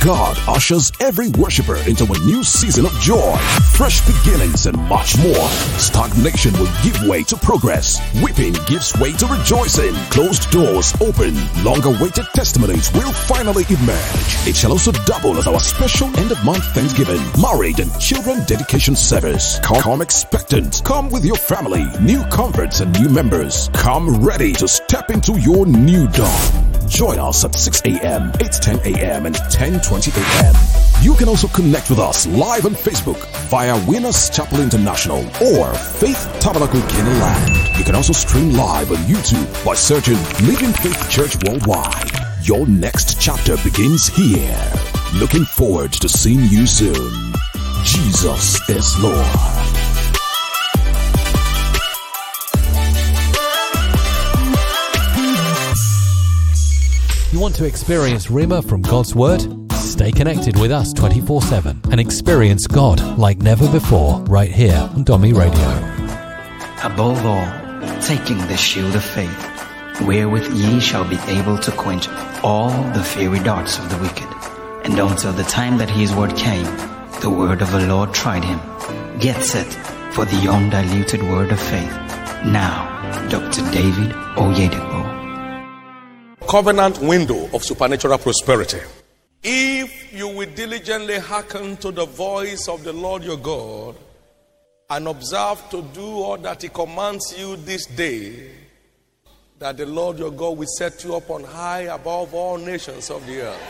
God ushers every worshiper into a new season of joy, fresh beginnings, and much more. Stagnation will give way to progress. Weeping gives way to rejoicing. Closed doors open. Long-awaited testimonies will finally emerge. It shall also double as our special end-of-month Thanksgiving, marriage, and children dedication service. Come expectant. Come with your family, new converts, and new members. Come ready to step into your new dawn. Join us at 6 a.m., 8:10 a.m., and 10:20 a.m. You can also connect with us live on Facebook via Winners Chapel International or Faith Tabernacle Canaanland. You can also stream live on YouTube by searching Living Faith Church Worldwide. Your next chapter begins here. Looking forward to seeing you soon. Jesus is Lord. You want to experience Rhema from God's Word? Stay connected with us 24/7 and experience God like never before right here on Domi Radio. Above all, taking the shield of faith, wherewith ye shall be able to quench all the fiery darts of the wicked. And until the time that his word came, the word of the Lord tried him. Get set for the undiluted word of faith. Now, Dr. David Oyedepo. Covenant window of supernatural prosperity. If you will diligently hearken to the voice of the Lord your God and observe to do all that he commands you this day, that the Lord your God will set you up on high above all nations of the earth.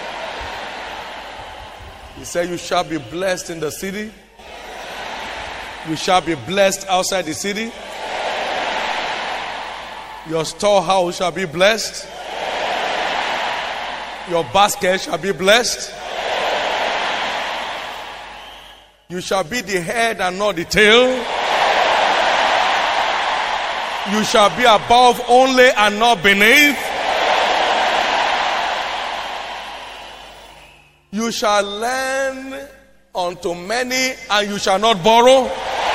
He said you shall be blessed in the city. You shall be blessed outside the city. Your storehouse shall be blessed. Your basket shall be blessed. You shall be the head and not the tail. You shall be above only and not beneath. You shall lend unto many and you shall not borrow.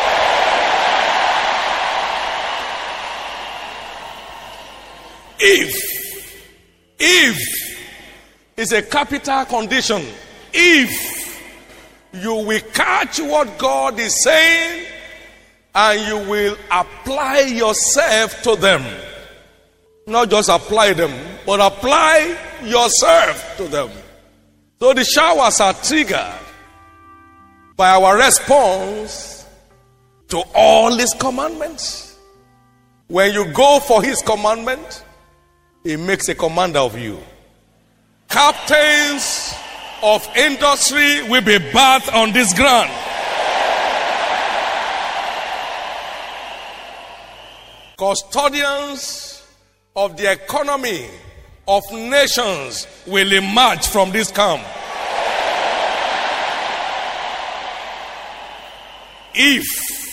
If is a capital condition. If you will catch what God is saying and you will apply yourself to them. Not just apply them, but apply yourself to them. So the showers are triggered by our response to all his commandments. When you go for his commandment, he makes a commander of you. Captains of industry will be birthed on this ground. Custodians of the economy of nations will emerge from this camp. If.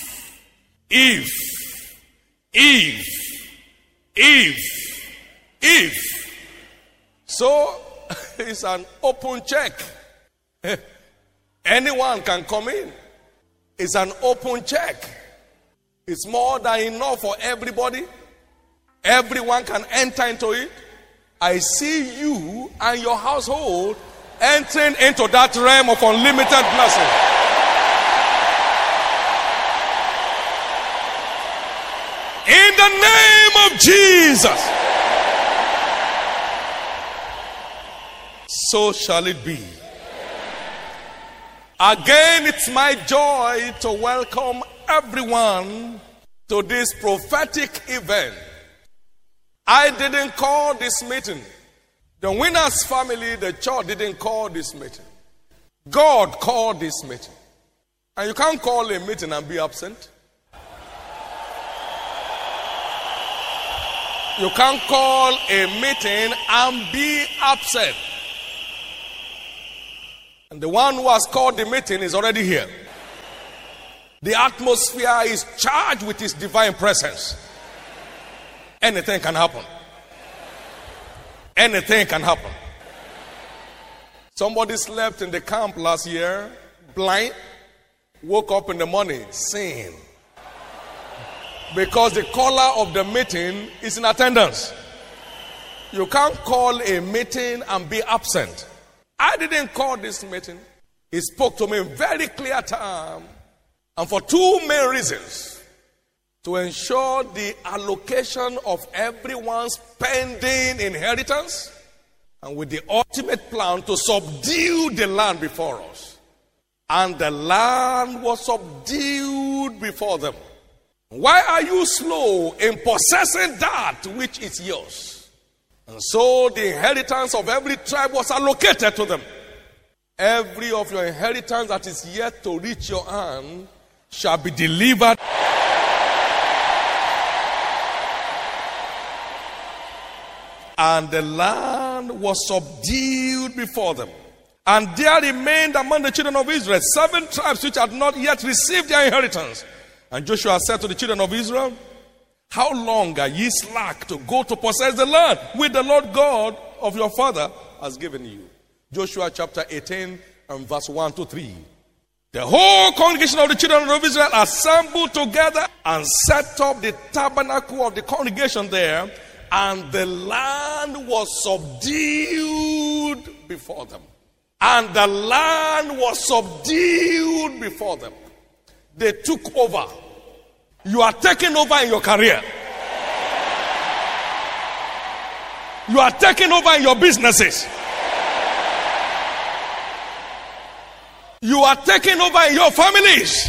So, it's an open check. Anyone can come in. It's an open check. It's more than enough for everybody. Everyone can enter into it. I see you and your household entering into that realm of unlimited blessing. In the name of Jesus. So shall it be. Again, it's my joy to welcome everyone to this prophetic event. I didn't call this meeting. The Winners family, the church, didn't call this meeting. God called this meeting. And you can't call a meeting and be absent. You can't call a meeting and be absent. And the one who has called the meeting is already here. The atmosphere is charged with his divine presence. Anything can happen. Anything can happen. Somebody slept in the camp last year, blind, woke up in the morning, seeing. Because the caller of the meeting is in attendance. You can't call a meeting and be absent. I didn't call this meeting. He spoke to me in very clear terms, and for two main reasons. To ensure the allocation of everyone's pending inheritance, and with the ultimate plan to subdue the land before us. And the land was subdued before them. Why are you slow in possessing that which is yours? And so the inheritance of every tribe was allocated to them. Every of your inheritance that is yet to reach your hand shall be delivered. And the land was subdued before them. And there remained among the children of Israel 7 tribes which had not yet received their inheritance. And Joshua said to the children of Israel, how long are ye slack to go to possess the land which the Lord God of your father has given you? Joshua chapter 18 and verse 1 to 3. The whole congregation of the children of Israel assembled together and set up the tabernacle of the congregation there. And the land was subdued before them. And the land was subdued before them. They took over. You are taking over in your career. You are taking over in your businesses. You are taking over in your families.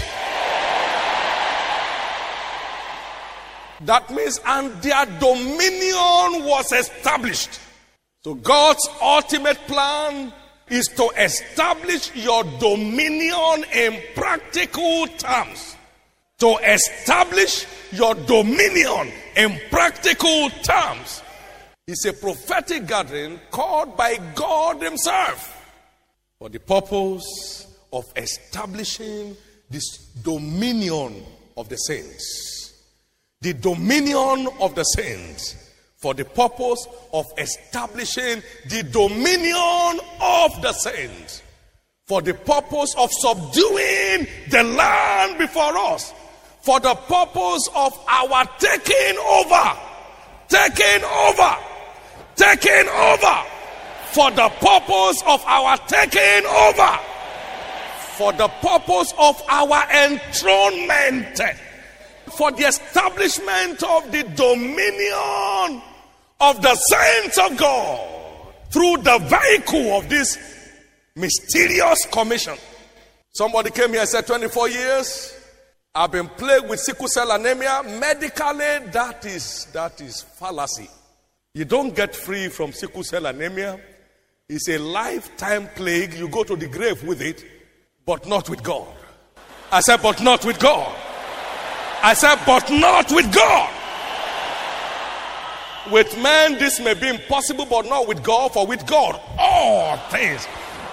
That means, and their dominion was established. So God's ultimate plan is to establish your dominion in practical terms. To establish your dominion in practical terms. It's a prophetic gathering called by God himself for the purpose of establishing this dominion of the saints. The dominion of the saints for the purpose of establishing the dominion of the saints for the purpose of subduing the land before us, for the purpose of our taking over, for the purpose of our taking over, for the purpose of our enthronement, for the establishment of the dominion of the saints of God through the vehicle of this mysterious commission. Somebody came here and said, 24 years, I've been plagued with sickle cell anemia. Medically, that is fallacy. You don't get free from sickle cell anemia. It's a lifetime plague. You go to the grave with it, but not with God. I said, but not with God. I said, but not with God. With man, this may be impossible, but not with God. For with God, all things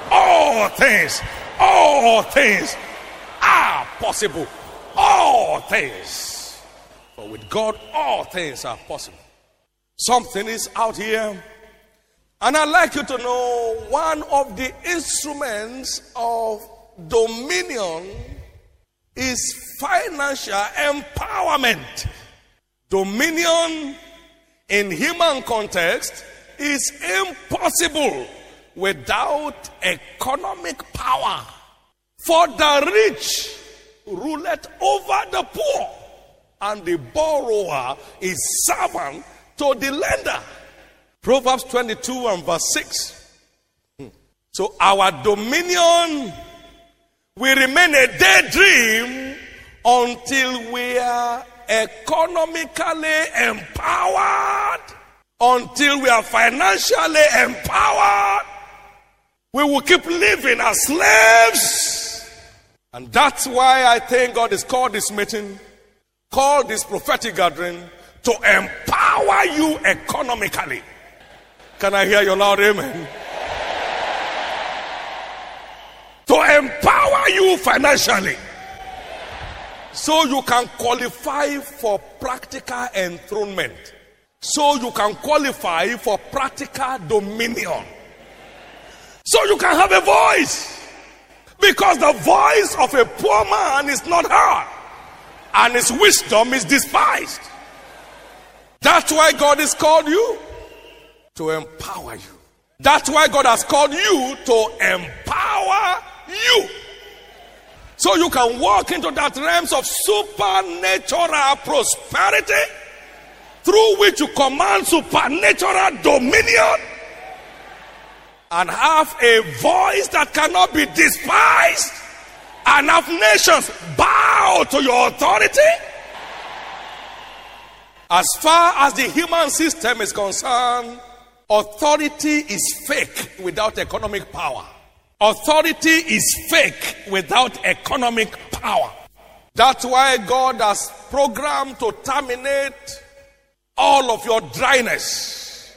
are possible. All things. For with God, all things are possible. Something is out here. And I'd like you to know one of the instruments of dominion is financial empowerment. Dominion in human context is impossible without economic power. For the rich ruleth over the poor, and the borrower is servant to the lender. Proverbs 22 and verse 6. So our dominion will remain a daydream until we are economically empowered, until we are financially empowered. We will keep living as slaves. And that's why I think God has called this meeting, called this prophetic gathering, to empower you economically. Can I hear your loud amen? To empower you financially, so you can qualify for practical enthronement, so you can qualify for practical dominion, so you can have a voice. Because the voice of a poor man is not heard, and his wisdom is despised. That's why God has called you, to empower you. That's why God has called you to empower you, so you can walk into that realms of supernatural prosperity, through which you command supernatural dominion and have a voice that cannot be despised, and have nations bow to your authority. As far as the human system is concerned, authority is fake without economic power. Authority is fake without economic power. That's why God has programmed to terminate all of your dryness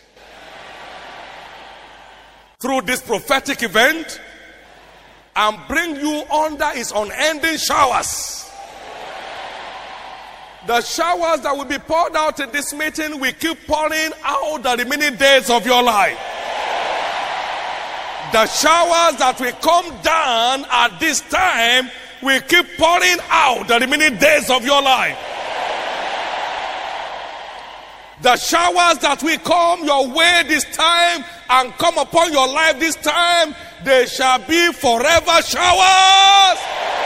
through this prophetic event and bring you under his unending showers. The showers that will be poured out in this meeting will keep pouring out the remaining days of your life. The showers that will come down at this time will keep pouring out the remaining days of your life. The showers that will come your way this time and come upon your life this time, they shall be forever showers.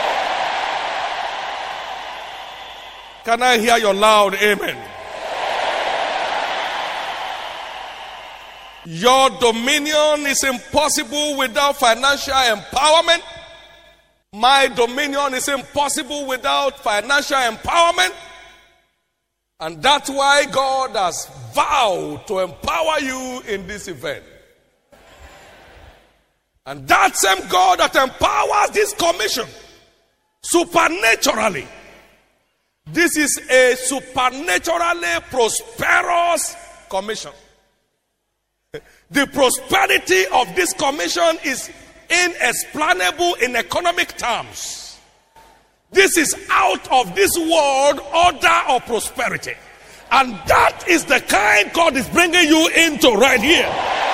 Can I hear your loud amen? Your dominion is impossible without financial empowerment. My dominion is impossible without financial empowerment. And that's why God has vowed to empower you in this event. And that same God that empowers this commission supernaturally. This is a supernaturally prosperous commission. The prosperity of this commission is inexplainable in economic terms. This is out of this world order of prosperity. And that is the kind God is bringing you into right here.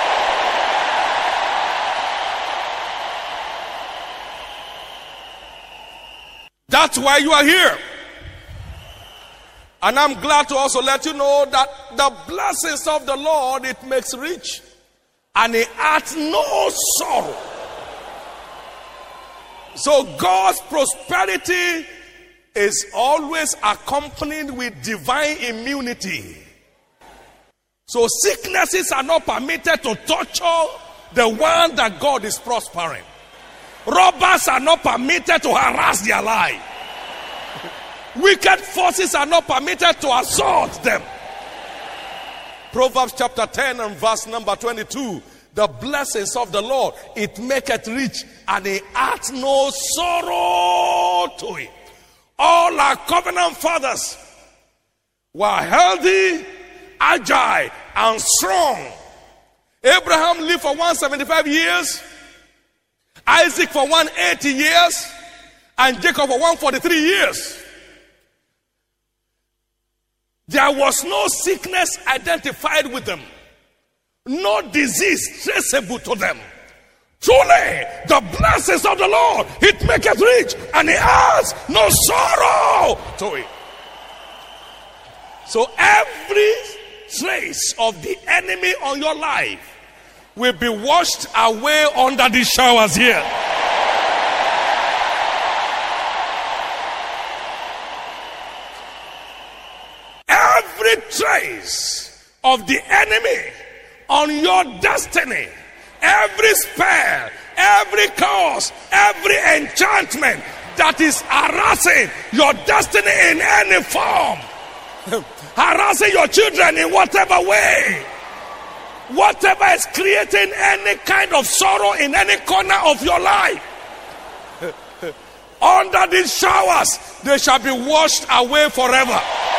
That's why you are here. And I'm glad to also let you know that the blessings of the Lord, it makes rich, and it adds no sorrow. So God's prosperity is always accompanied with divine immunity. So sicknesses are not permitted to torture the one that God is prospering. Robbers are not permitted to harass their life. Wicked forces are not permitted to assault them. Proverbs chapter 10 and verse number 22. The blessings of the Lord, it maketh rich, and it adds no sorrow to it. All our covenant fathers were healthy, agile, and strong. Abraham lived for 175 years, Isaac for 180 years, and Jacob for 143 years. There was no sickness identified with them, no disease traceable to them. Truly, the blessings of the Lord, it maketh rich, and it has no sorrow to it. So every trace of the enemy on your life will be washed away under the showers here. Every trace of the enemy on your destiny, every spell, every curse, every enchantment that is harassing your destiny in any form, harassing your children in whatever way, whatever is creating any kind of sorrow in any corner of your life, under these showers, they shall be washed away forever.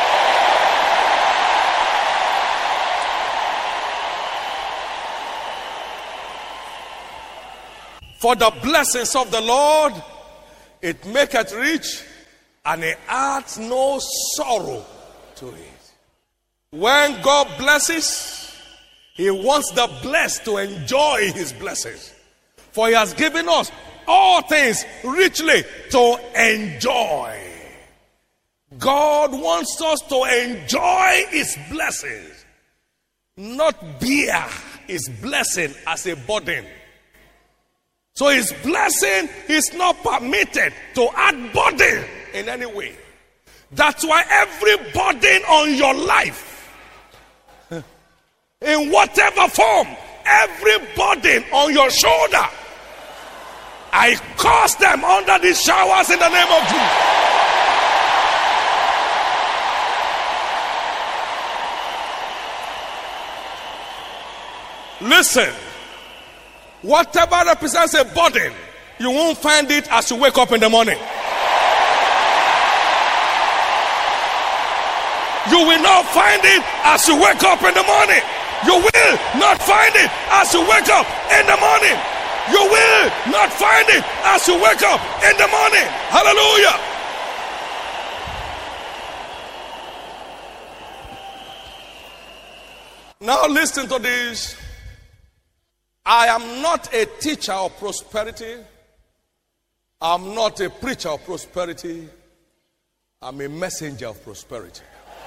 For the blessings of the Lord, it maketh rich, and it adds no sorrow to it. When God blesses, He wants the blessed to enjoy His blessings. For He has given us all things richly to enjoy. God wants us to enjoy His blessings, not beer his blessing as a burden. So his blessing is not permitted to add burden in any way. That's why every burden on your life, in whatever form, every burden on your shoulder, I cast them under the showers in the name of Jesus. Listen, whatever represents a burden, you won't find it as you wake up in the morning. You will not find it as you wake up in the morning. You will not find it as you wake up in the morning. You will not find it as you wake up in the morning. Hallelujah. Now listen to this. I am not a teacher of prosperity. I'm not a preacher of prosperity. I'm a messenger of prosperity.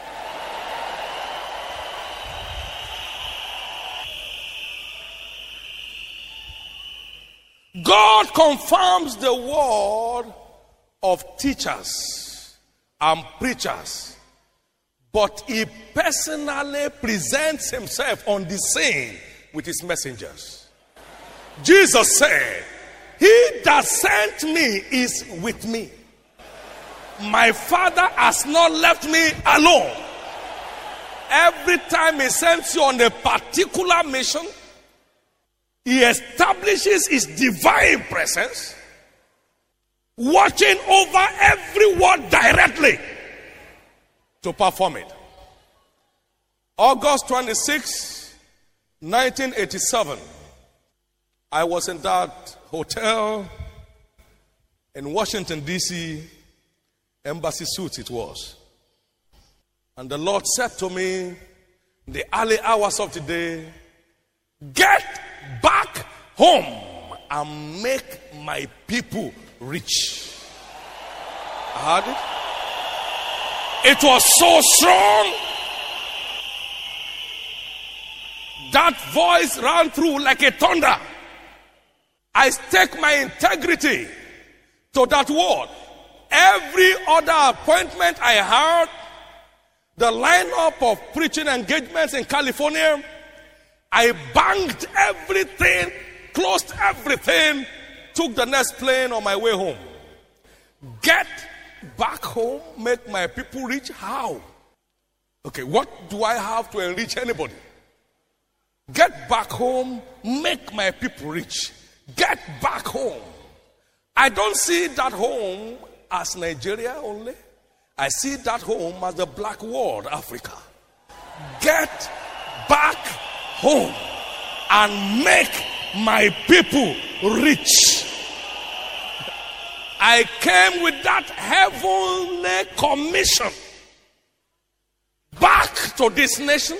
God confirms the word of teachers and preachers, but he personally presents himself on the scene with his messengers. Jesus said, "He that sent me is with me. My Father has not left me alone." Every time he sends you on a particular mission, he establishes his divine presence, watching over every word directly to perform it. August 26, 1987, I was in that hotel in Washington, D.C., Embassy Suites it was. And the Lord said to me in the early hours of the day, "Get back home and make my people rich." I heard it. It was so strong. That voice ran through like a thunder. I stake my integrity to that word. Every other appointment I had, the lineup of preaching engagements in California, I banked everything, closed everything, took the next plane on my way home. Get back home, make my people rich. How? Okay, what do I have to enrich anybody? Get back home, make my people rich. Get back home. I don't see that home as Nigeria only. I see that home as the black world, Africa. Get back home and make my people rich. I came with that heavenly commission back to this nation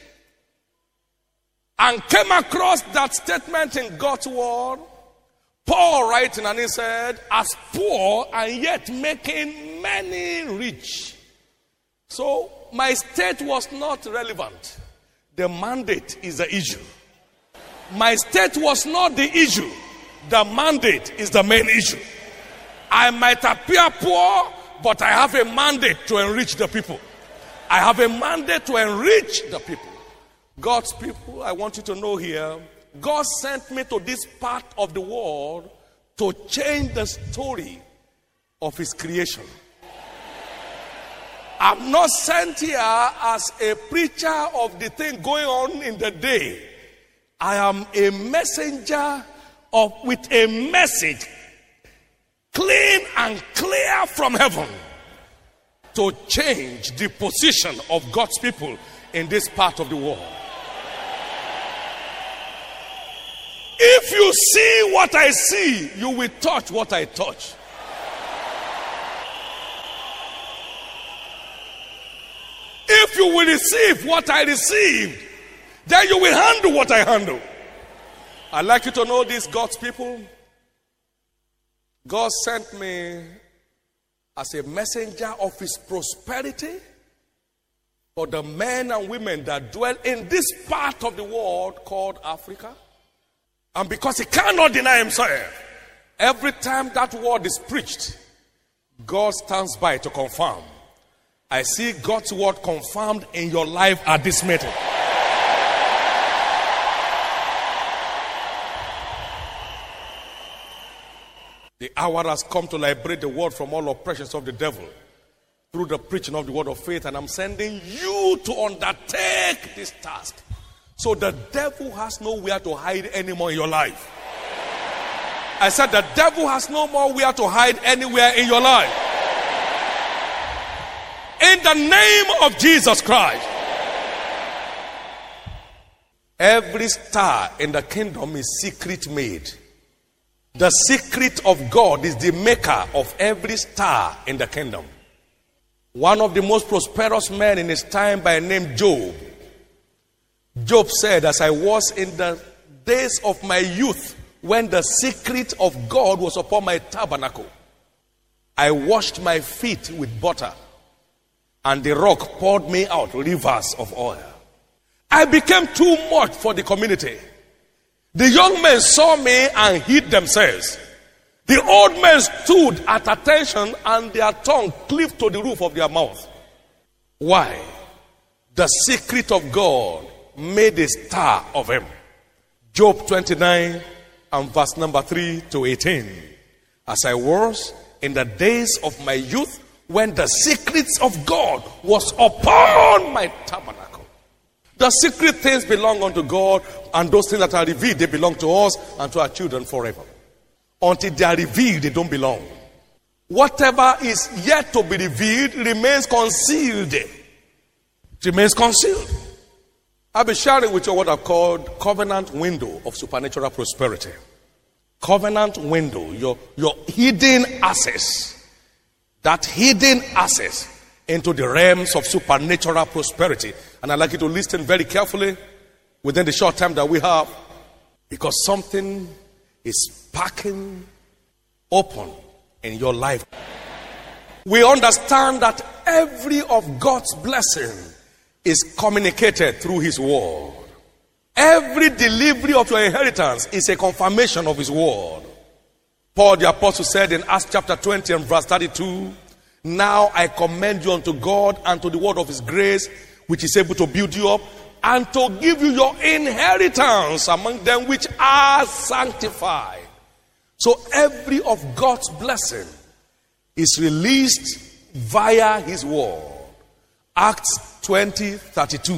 and came across that statement in God's word. Paul writing, and he said, "As poor and yet making many rich." So my state was not relevant. The mandate is the issue. My state was not the issue. The mandate is the main issue. I might appear poor, but I have a mandate to enrich the people. I have a mandate to enrich the people. God's people, I want you to know here, God sent me to this part of the world to change the story of his creation. I'm not sent here as a preacher of the thing going on in the day. I am a messenger with a message clean and clear from heaven to change the position of God's people in this part of the world. If you see what I see, you will touch what I touch. If you will receive what I received, then you will handle what I handle. I'd like you to know this, God's people. God sent me as a messenger of his prosperity for the men and women that dwell in this part of the world called Africa. And because he cannot deny himself, every time that word is preached, God stands by to confirm. I see God's word confirmed in your life at this meeting. The hour has come to liberate the world from all oppressions of the devil through the preaching of the word of faith, and I'm sending you to undertake this task. So the devil has nowhere to hide anymore in your life. I said the devil has no more where to hide anywhere in your life. In the name of Jesus Christ. Every star in the kingdom is secret made. The secret of God is the maker of every star in the kingdom. One of the most prosperous men in his time by name Job. Job said, as I was in the days of my youth, when the secret of God was upon my tabernacle, I washed my feet with butter, and the rock poured me out rivers of oil. I became too much for the community. The young men saw me and hid themselves. The old men stood at attention, and their tongue cleaved to the roof of their mouth. Why? The secret of God made a star of him. Job 29 and verse number 3 to 18. As I was in the days of my youth, when the secrets of God was upon my tabernacle. The secret things belong unto God, and those things that are revealed, they belong to us and to our children forever. Until they are revealed, they don't belong. Whatever is yet to be revealed remains concealed. It remains concealed. I'll be sharing with you what I've called covenant window of supernatural prosperity. Covenant window, your hidden access. That hidden access into the realms of supernatural prosperity. And I'd like you to listen very carefully within the short time that we have, because something is packing open in your life. We understand that every of God's blessing is communicated through his word. Every delivery of your inheritance is a confirmation of his word. Paul the apostle said in Acts chapter 20 and verse 32, now I commend you unto God and to the word of his grace, which is able to build you up and to give you your inheritance among them which are sanctified. So every of God's blessing is released via his word. Acts 20:32.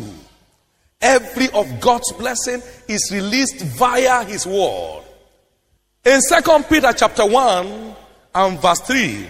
Every of God's blessing is released via his word. In 2 Peter chapter 1 and verse 3,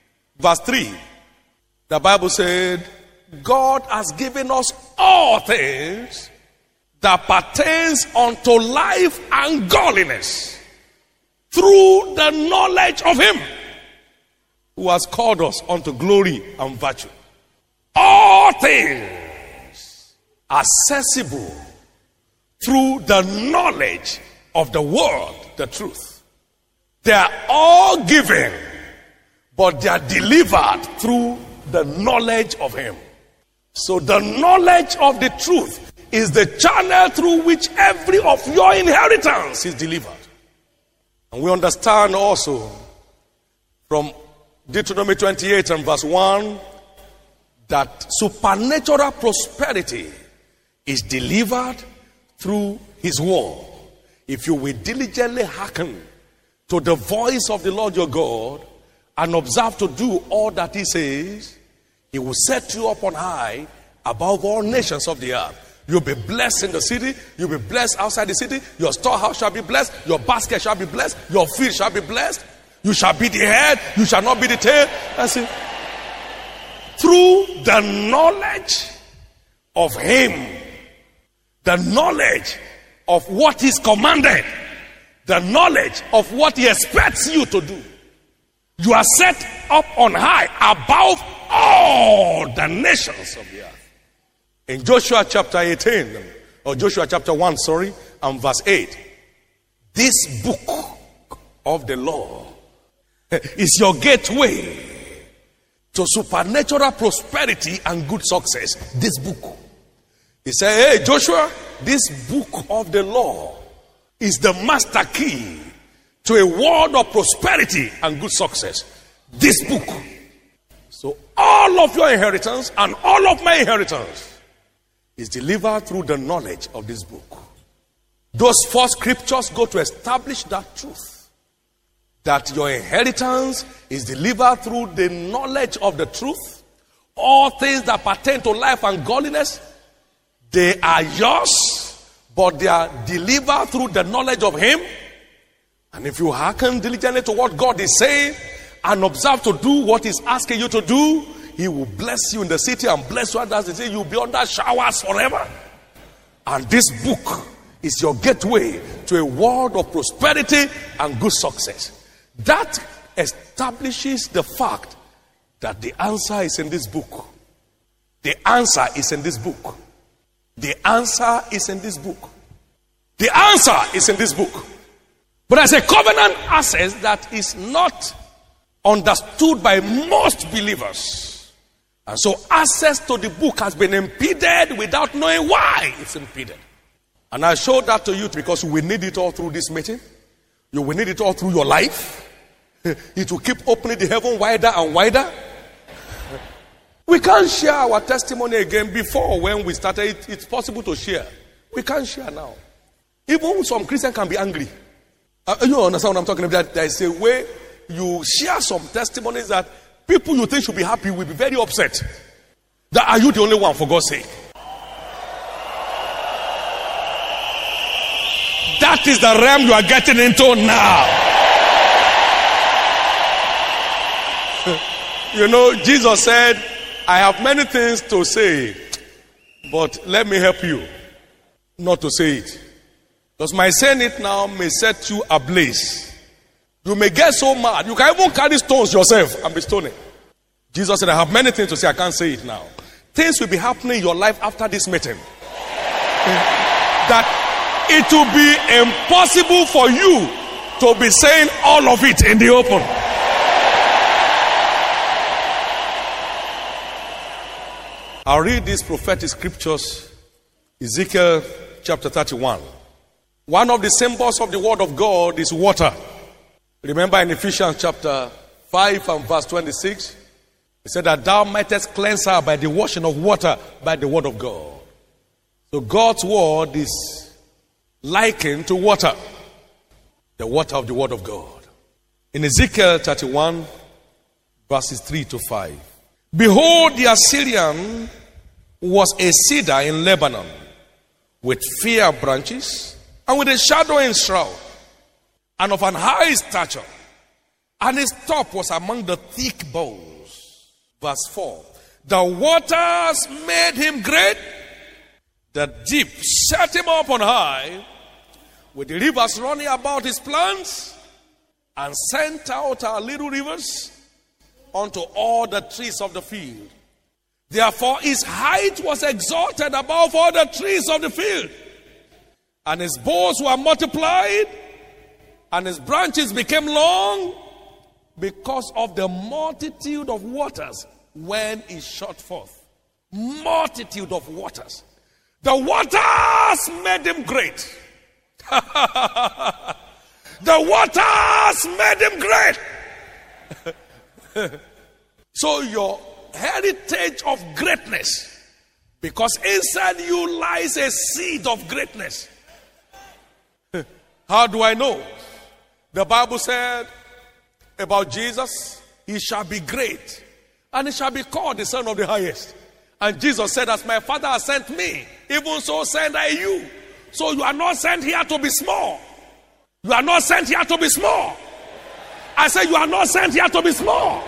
the Bible said, God has given us all things that pertains unto life and godliness through the knowledge of him who has called us unto glory and virtue. All things accessible through the knowledge of the word, the truth. They are all given, but they are delivered through the knowledge of him. So the knowledge of the truth is the channel through which every of your inheritance is delivered. And we understand also from Deuteronomy 28 and verse 1 that supernatural prosperity is delivered through his word. If you will diligently hearken to the voice of the Lord your God and observe to do all that he says, he will set you up on high above all nations of the earth. You'll be blessed in the city. You'll be blessed outside the city. Your storehouse shall be blessed. Your basket shall be blessed. Your field shall be blessed. You shall be the head. You shall not be the tail. That's it. Through the knowledge of him, the knowledge of what is commanded, the knowledge of what he expects you to do, you are set up on high above all the nations of the earth. In Joshua chapter 18, or Joshua chapter 1, and verse 8, this book of the law is your gateway to supernatural prosperity and good success. This book. He said, hey, Joshua, this book of the law is the master key to a world of prosperity and good success. This book. So all of your inheritance and all of my inheritance is delivered through the knowledge of this book. Those 4 scriptures go to establish that truth. That your inheritance is delivered through the knowledge of the truth. All things that pertain to life and godliness, they are yours, but they are delivered through the knowledge of Him. And if you hearken diligently to what God is saying and observe to do what He's asking you to do, He will bless you in the city and bless you others. He says you'll be under showers forever. And this book is your gateway to a world of prosperity and good success. That establishes the fact that the answer is in this book. The answer is in this book. The answer is in this book. The answer is in this book. But there's a covenant access that is not understood by most believers. And so access to the book has been impeded without knowing why it's impeded. And I showed that to you because we need it all through this meeting. You will need it all through your life. It will keep opening the heaven wider and wider. We can't share our testimony again. Before, when we started, it's possible to share. We can't share now. Even some Christians can be angry. You understand what I'm talking about? There is a way you share some testimonies that people you think should be happy will be very upset. That are you the only one, for God's sake? That is the realm you are getting into now. You know, Jesus said, I have many things to say, but let me help you not to say it. Because my saying it now may set you ablaze. You may get so mad. You can even carry stones yourself and be stoning. Jesus said, I have many things to say. I can't say it now. Things will be happening in your life after this meeting. That it will be impossible for you to be saying all of it in the open. I'll read these prophetic scriptures. Ezekiel chapter 31. One of the symbols of the word of God is water. Remember in Ephesians chapter 5 and verse 26, it said that thou mightest cleanse her by the washing of water by the word of God. So God's word is likened to water. The water of the word of God. In Ezekiel 31 verses 3 to 5. Behold, the Assyrian was a cedar in Lebanon with fair branches and with a shadowing shroud and of an high stature, and his top was among the thick boughs. Verse 4. The waters made him great, the deep set him up on high, with the rivers running about his plants, and sent out our little rivers unto all the trees of the field. Therefore his height was exalted above all the trees of the field, and his boughs were multiplied, and his branches became long, because of the multitude of waters when he shot forth. Multitude of waters. The waters made him great. The waters made him great. So your heritage of greatness, because inside you lies a seed of greatness. How do I know? The Bible said about Jesus, he shall be great, and he shall be called the Son of the Highest. And Jesus said, as my Father has sent me, even so send I you. So you are not sent here to be small. You are not sent here to be small. I said you are not sent here to be small.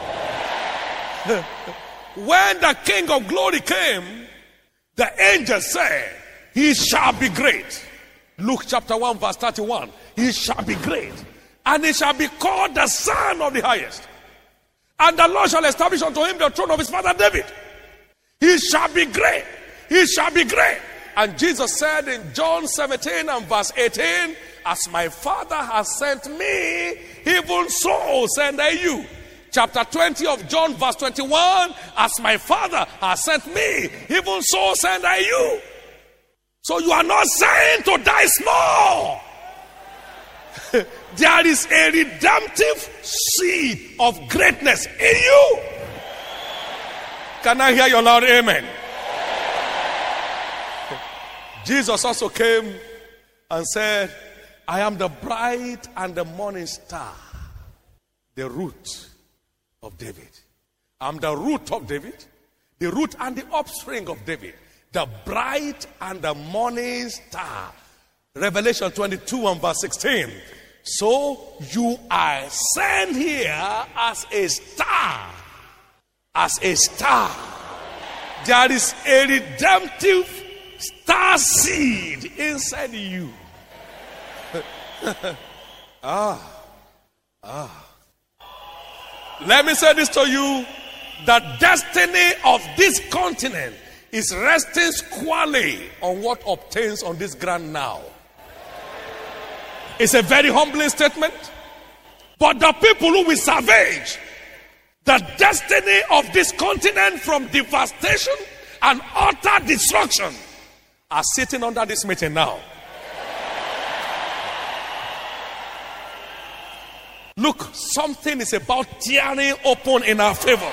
When the King of Glory came, the angel said, he shall be great. Luke chapter 1 verse 31. He shall be great, and he shall be called the Son of the Highest. And the Lord shall establish unto him the throne of his father David. He shall be great. He shall be great. And Jesus said in John 17 and verse 18, as my Father has sent me, even so send I you. Chapter 20 of John, verse 21, as my Father has sent me, even so send I you. So you are not saying to die small. There is a redemptive seed of greatness in you. Can I hear your loud amen? Jesus also came and said, I am the bright and the morning star, the root of David. I'm the root of David, the root and the offspring of David, the bright and the morning star. Revelation 22 and verse 16. So you are sent here as a star. As a star. There is a redemptive star seed inside you. Let me say this to you. The destiny of this continent is resting squarely on what obtains on this ground now. It's a very humbling statement. But the people who will savage the destiny of this continent from devastation and utter destruction are sitting under this meeting now. Look, something is about tearing open in our favor.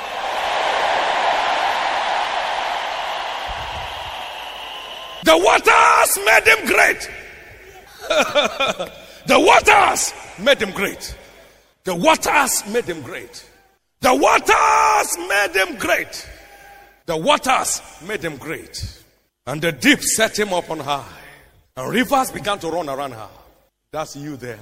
The waters made him great. The waters made him great. The waters made him great. The waters made him great. The waters made him great. And the deep set him up on high. And rivers began to run around her. That's you there.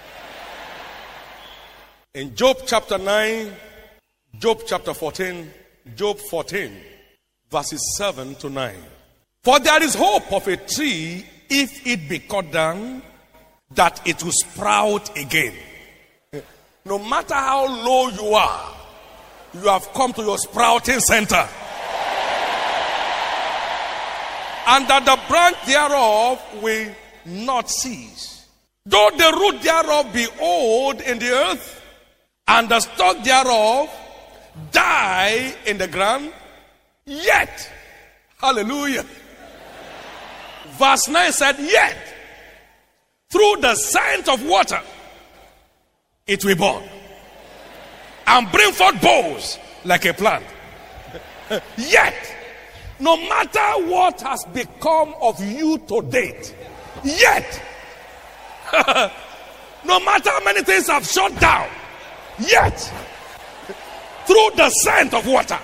In Job chapter 9, Job chapter 14, Job 14, verses 7 to 9. For there is hope of a tree, if it be cut down, that it will sprout again. No matter how low you are, you have come to your sprouting center. And that the branch thereof will not cease. Though the root thereof be old in the earth, and the stalk thereof die in the ground, yet, hallelujah. Verse 9 said, yet, through the scent of water, it will burn and bring forth boughs like a plant. Yet, no matter what has become of you to date, yet, no matter how many things have shut down, yet, through the scent of water.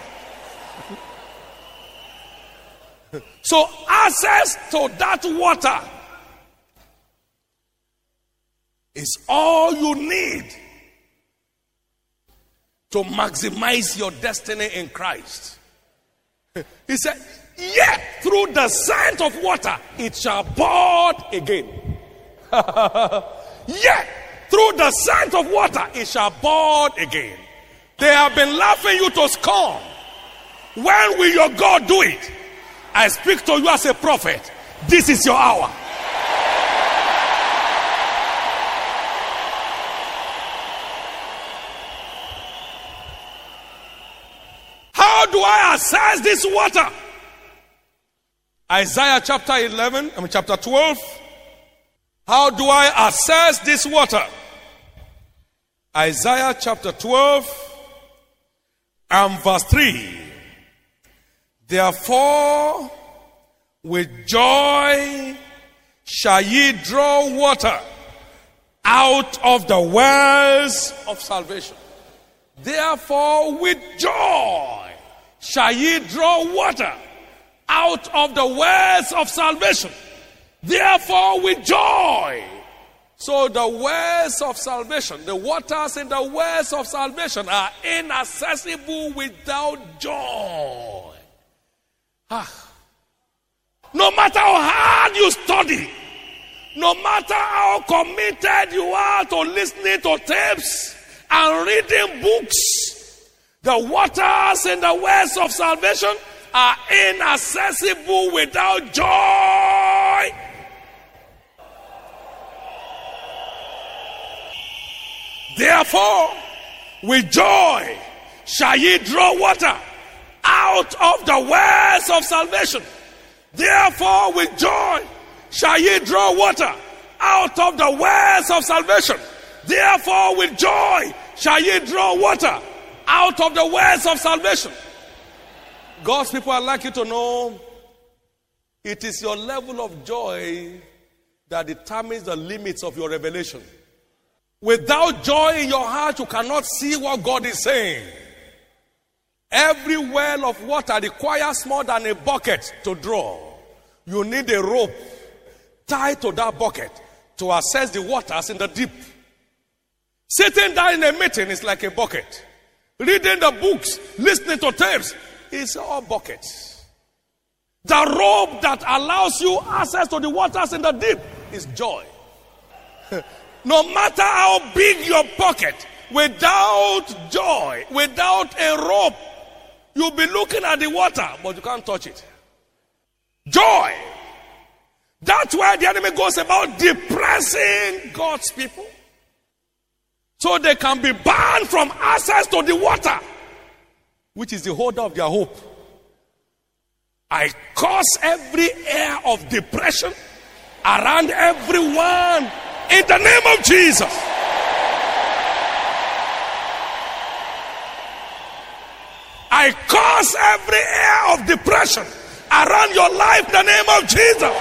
So access to that water is all you need to maximize your destiny in Christ. He said, yet through the scent of water it shall bud again. Yet through the scent of water it shall bud again. They have been laughing you to scorn. When will your God do it? I speak to you as a prophet. This is your hour. How do I access this water? Isaiah chapter 12. How do I access this water? Isaiah chapter 12 and verse 3. Therefore, with joy shall ye draw water out of the wells of salvation. Therefore, with joy shall ye draw water out of the wells of salvation. Therefore, with joy. So the wells of salvation, the waters in the wells of salvation are inaccessible without joy. No matter how hard you study, no matter how committed you are to listening to tapes and reading books, the waters in the wells of salvation are inaccessible without joy. Therefore, with joy shall ye draw water out of the wells of salvation. Therefore, with joy shall ye draw water out of the wells of salvation. Therefore, with joy shall ye draw water out of the wells of salvation. God's people, I'd like you to know it is your level of joy that determines the limits of your revelation. Without joy in your heart, you cannot see what God is saying. Every well of water requires more than a bucket to draw. You need a rope tied to that bucket to access the waters in the deep. Sitting down in a meeting is like a bucket. Reading the books, listening to tapes, is all buckets. The rope that allows you access to the waters in the deep is joy. No matter how big your pocket, without joy, without a rope, you'll be looking at the water, but you can't touch it. Joy. That's why the enemy goes about depressing God's people, so they can be banned from access to the water, which is the holder of their hope. I cause every air of depression around everyone in the name of Jesus. I cause every air of depression around your life in the name of Jesus.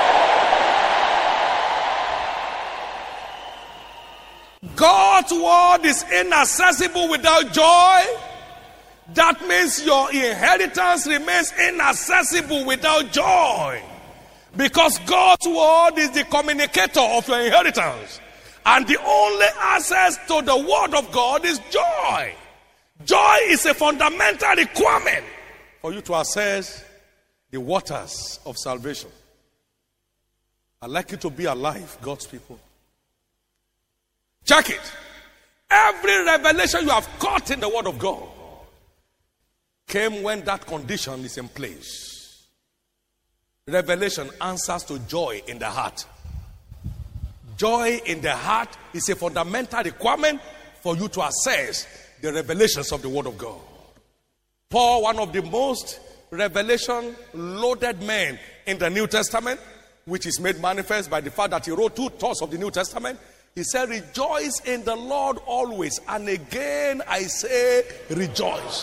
God's word is inaccessible without joy. That means your inheritance remains inaccessible without joy. Because God's word is the communicator of your inheritance. And the only access to the word of God is joy. Joy is a fundamental requirement for you to access the waters of salvation. I'd like you to be alive, God's people. Check it. Every revelation you have caught in the word of God came when that condition is in place. Revelation answers to joy in the heart. Joy in the heart is a fundamental requirement for you to access the revelations of the word of God. Paul, one of the most revelation-loaded men in the New Testament, which is made manifest by the fact that he wrote 2/3 of the New Testament, he said, rejoice in the Lord always. And again, I say, rejoice.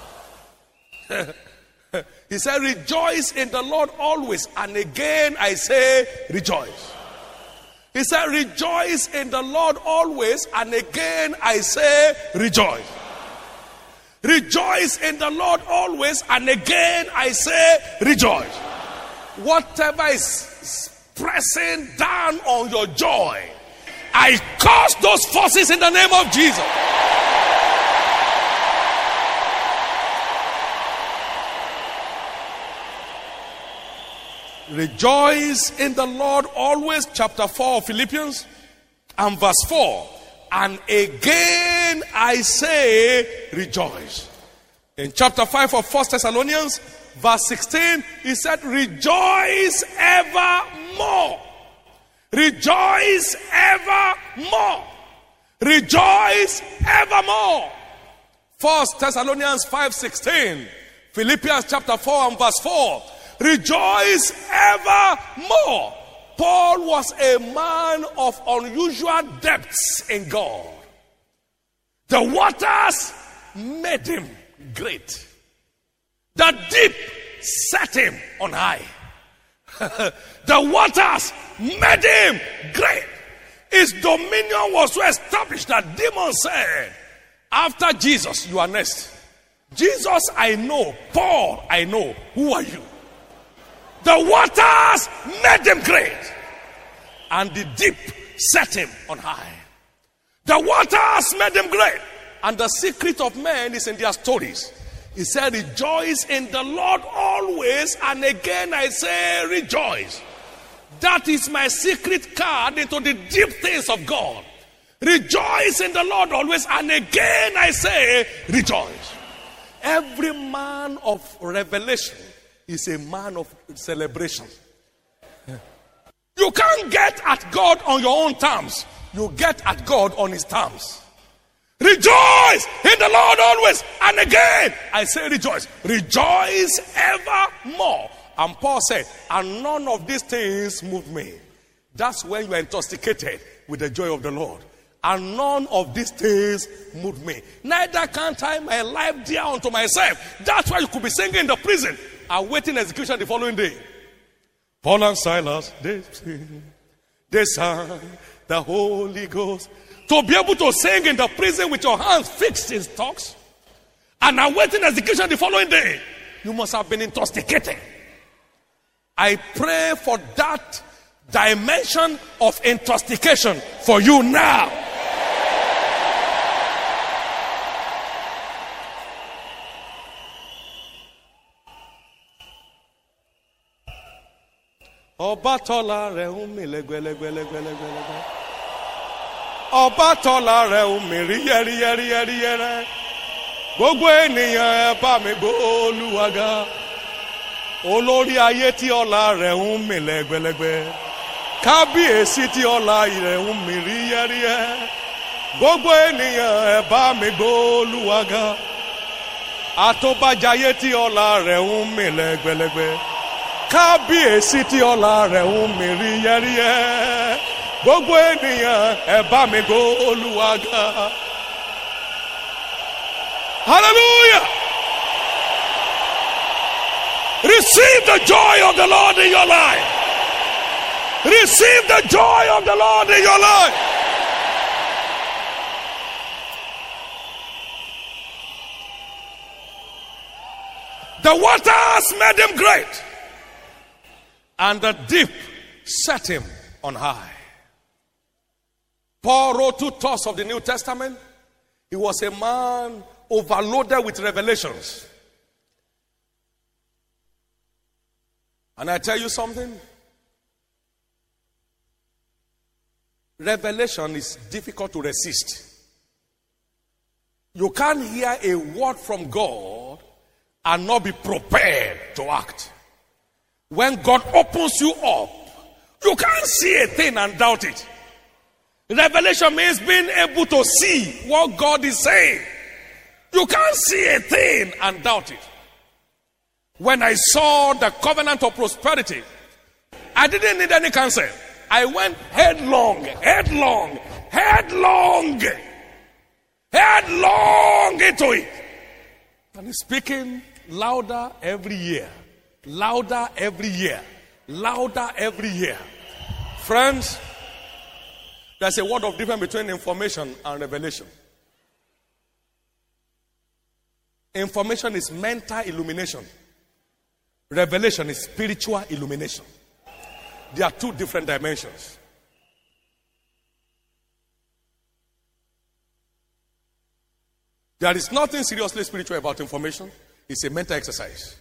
He said, rejoice in the Lord always. And again, I say, rejoice. He said, rejoice in the Lord always. And again, I say, rejoice. Rejoice in the Lord always. And again, I say, rejoice. Whatever is pressing down on your joy, I curse those forces in the name of Jesus. Rejoice in the Lord always, chapter 4 of Philippians and verse 4. And again I say rejoice. In chapter 5 of 1 Thessalonians, verse 16, he said, rejoice evermore. Rejoice evermore. Rejoice evermore. 1 Thessalonians 5:16, Philippians chapter 4 and verse 4. Rejoice evermore. Paul was a man of unusual depths in God. The waters made him great. The deep set him on high. The waters made him great. His dominion was so established that demons said, after Jesus, you are next. Jesus, I know. Paul, I know. Who are you? The waters made him great, and the deep set him on high. The waters made him great, and the secret of men is in their stories. He said, rejoice in the Lord always, and again I say rejoice. That is my secret card into the deep things of God. Rejoice in the Lord always, and again I say rejoice. Every man of revelation is a man of celebration. You can't get at God on your own terms. You get at God on his terms. Rejoice in the Lord always. And again, I say rejoice. Rejoice evermore. And Paul said, and none of these things moved me. That's when you are intoxicated with the joy of the Lord. And none of these things moved me. Neither can I my life dear unto myself. That's why you could be singing in the prison, awaiting execution the following day. Paul and Silas, they sang the Holy Ghost. To be able to sing in the prison with your hands fixed in stocks and awaiting execution the following day, you must have been intoxicated. I pray for that dimension of intoxication for you now. Obatola reumi legwelegbelegbelegbele. Obatola reumi riyeriyeriyere. Gbogbo ènìyàn ẹ bá mi gbọ́ Olúwa ga. Olórí ayé tí ọlá rẹ̀ ń mì lẹ́gbẹ̀lẹ́gbẹ̀. Kábíyèsí tí ọlá rẹ̀ ń mì ríyẹ́ríyẹ́. Gbogbo ènìyàn ẹ bá mi gbọ́ Olúwa ga. Àtòbàjáyé tí ọlá rẹ̀ ń mì lẹ́gbẹ̀lẹ́gbẹ̀. Kábíyèsí tí ọlá rẹ̀ ń mì ríyẹ́ríyẹ́. Gbogbo ènìyàn ẹ bá mi gbọ́ Olúwa ga. Hallelujah! Receive the joy of the Lord in your life. Receive the joy of the Lord in your life. The waters made him great, and the deep set him on high. Paul wrote 2 thirds of the New Testament. He was a man overloaded with revelations. And I tell you something, revelation is difficult to resist. You can't hear a word from God and not be prepared to act. When God opens you up, you can't see a thing and doubt it. Revelation means being able to see what God is saying. You can't see a thing and doubt it. When I saw the covenant of prosperity, I didn't need any counsel. I went headlong into it. And it's speaking louder every year. Louder every year. Louder every year. Friends, there's a word of difference between information and revelation. Information is mental illumination. Revelation is spiritual illumination. There are 2 different dimensions. There is nothing seriously spiritual about information. It's a mental exercise.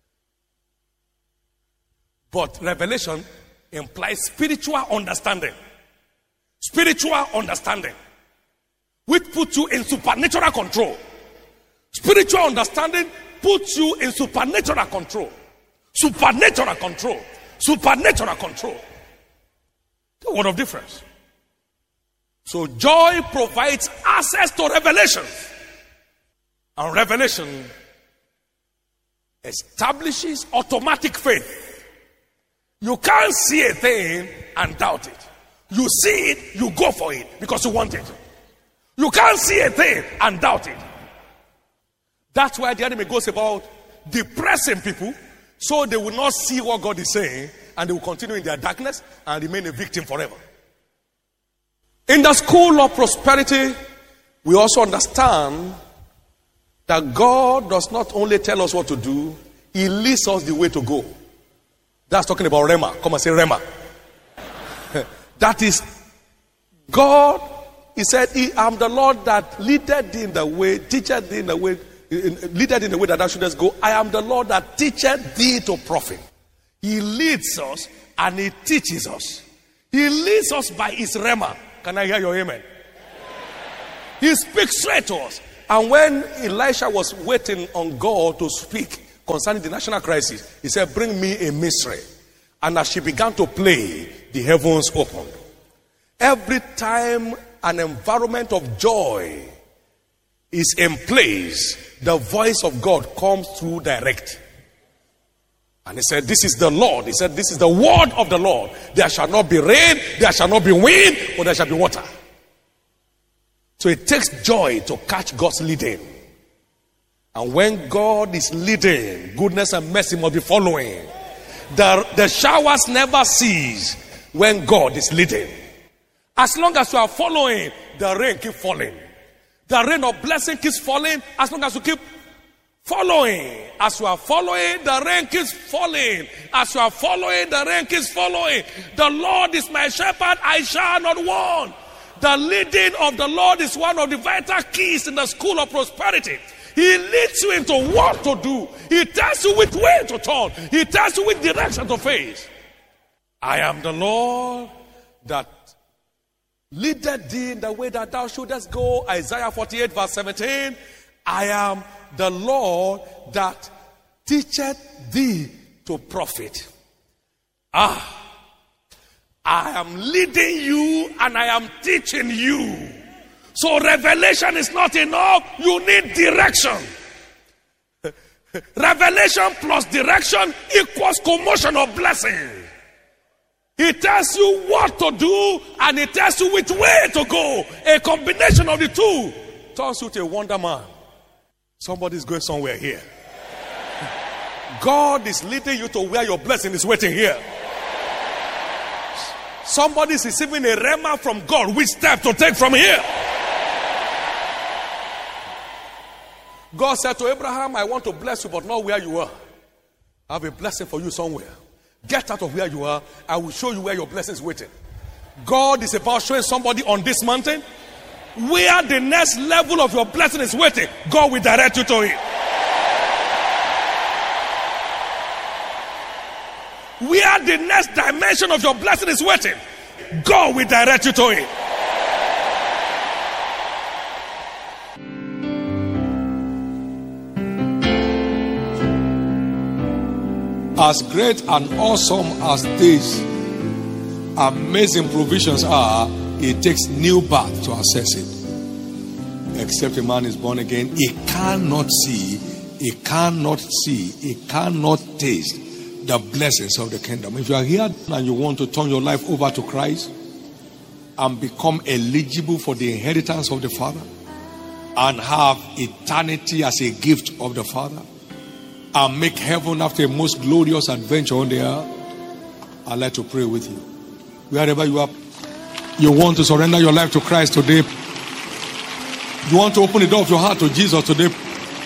But revelation implies spiritual understanding. Spiritual understanding, which puts you in supernatural control. Spiritual understanding puts you in supernatural control. Supernatural control. Supernatural control. The word of difference. So joy provides access to revelation. And revelation establishes automatic faith. You can't see a thing and doubt it. You see it, you go for it because you want it. You can't see a thing and doubt it. That's why the enemy goes about depressing people so they will not see what God is saying and they will continue in their darkness and remain a victim forever. In the school of prosperity, we also understand that God does not only tell us what to do, He leads us the way to go. That's talking about Rema. Come and say Rema. That is God. He said, I am the Lord that leadeth thee in the way, teacheth thee in the way, leadeth in the way that thou shouldest go. I am the Lord that teacheth thee to profit. He leads us and He teaches us. He leads us by His Rema. Can I hear your amen? He speaks straight to us. And when Elisha was waiting on God to speak concerning the national crisis, he said, bring me a mystery. And as she began to play, the heavens opened. Every time an environment of joy is in place, the voice of God comes through direct. And he said, this is the Lord. He said, this is the word of the Lord. There shall not be rain, there shall not be wind, but there shall be water. So it takes joy to catch God's leading. And when God is leading, goodness and mercy must be following. The showers never cease when God is leading. As long as you are following, the rain keeps falling. The rain of blessing keeps falling as long as you keep following. As you are following, the rain keeps falling. As you are following, the rain keeps following. The Lord is my shepherd, I shall not want. The leading of the Lord is one of the vital keys in the school of prosperity. He leads you into what to do. He tells you which way to turn. He tells you which direction to face. I am the Lord that leadeth thee in the way that thou shouldest go. Isaiah 48 verse 17. I am the Lord that teacheth thee to profit. I am leading you and I am teaching you. So revelation is not enough. You need direction. Revelation plus direction equals commotion of blessing. He tells you what to do and he tells you which way to go. A combination of the two turns you to a wonder man. Somebody is going somewhere here. God is leading you to where your blessing is waiting here. Somebody is receiving a rhema from God. Which step to take from here? God said to Abraham, I want to bless you, but not where you are. I have a blessing for you somewhere. Get out of where you are. I will show you where your blessing is waiting. God is about showing somebody on this mountain where the next level of your blessing is waiting. God will direct you to it. Where the next dimension of your blessing is waiting, God will direct you to it. As great and awesome as these amazing provisions are, it takes new birth to access it. Except a man is born again, he cannot see, he cannot taste the blessings of the kingdom. If you are here and you want to turn your life over to Christ and become eligible for the inheritance of the Father and have eternity as a gift of the Father and make heaven after a most glorious adventure on the earth, I'd like to pray with you. Wherever you are, you want to surrender your life to Christ today. You want to open the door of your heart to Jesus today.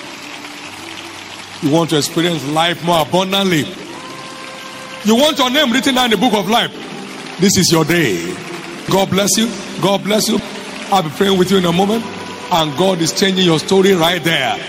You want to experience life more abundantly. You want your name written down in the book of life. This is your day. God bless you. God bless you. I'll be praying with you in a moment. And God is changing your story right there.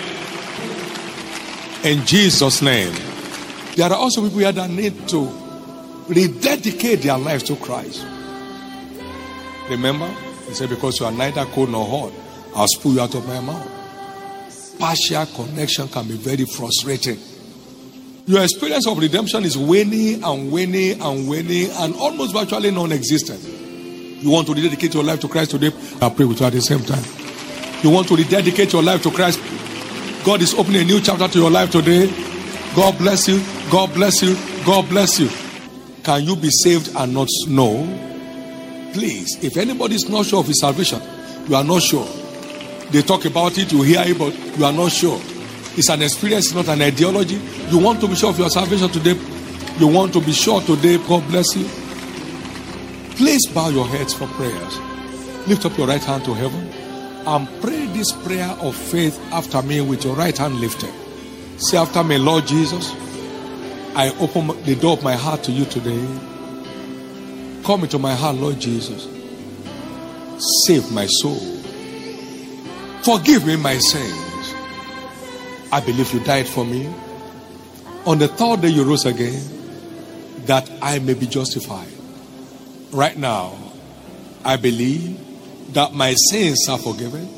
In Jesus' name. There are also people here that need to rededicate their lives to Christ. Remember, he said, because you are neither cold nor hot, I'll spew you out of my mouth. Partial connection can be very frustrating. Your experience of redemption is waning and waning and waning and almost virtually non-existent. You want to rededicate your life to Christ today? I'll pray with you at the same time. You want to rededicate your life to Christ? God is opening a new chapter to your life today. God bless you. God bless you. God bless you. Can you be saved and not know? Please, if anybody is not sure of his salvation, you are not sure. They talk about it, you hear it, but you are not sure. It's an experience, it's not an ideology. You want to be sure of your salvation today. You want to be sure today. God bless you. Please bow your heads for prayers. Lift up your right hand to heaven and pray this prayer of faith after me with your right hand lifted. Say after me, Lord Jesus, I open the door of my heart to you today. Come into my heart, Lord Jesus. Save my soul. Forgive me my sins. I believe you died for me. On the third day you rose again, that I may be justified. Right now, I believe that my sins are forgiven.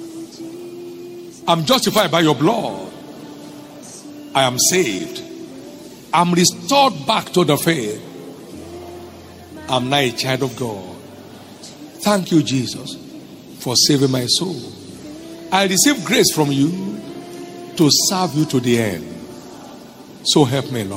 I'm justified by your blood. I am saved. I'm restored back to the faith. I'm now a child of God. Thank you, Jesus, for saving my soul. I receive grace from you to serve you to the end. So help me, Lord.